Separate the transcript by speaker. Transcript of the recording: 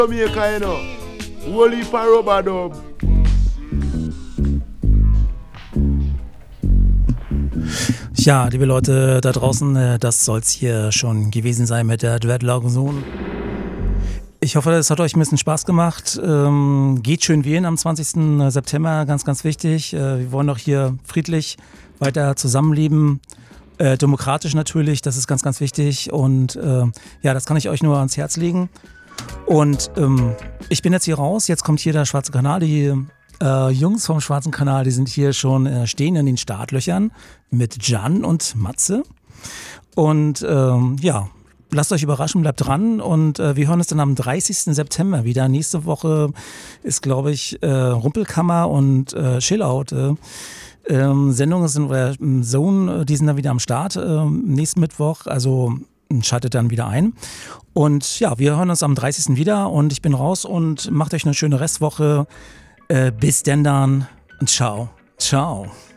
Speaker 1: Jamaica, you know. Whole heap of rubber dub.
Speaker 2: Ja, liebe Leute da draußen, das soll's hier schon gewesen sein mit der Dreadlock Zone. Ich hoffe, es hat euch ein bisschen Spaß gemacht. Geht schön wählen am 20. September, ganz, ganz wichtig. Wir wollen doch hier friedlich weiter zusammenleben. Demokratisch natürlich, das ist ganz, ganz wichtig. Und ja, das kann ich euch nur ans Herz legen. Und ich bin jetzt hier raus. Jetzt kommt hier der Schwarze Kanal. Die Jungs vom Schwarzen Kanal, die sind hier schon stehen in den Startlöchern mit Jan und Matze. Und ja, lasst euch überraschen, bleibt dran und wir hören uns dann am 30. September wieder. Nächste Woche ist, glaube ich, Rumpelkammer und Chillout. Sendungen sind Zone, die sind dann wieder am Start nächsten Mittwoch, also schaltet dann wieder ein. Und ja, wir hören uns am 30. wieder und ich bin raus und macht euch eine schöne Restwoche. Bis denn dann und ciao. Ciao.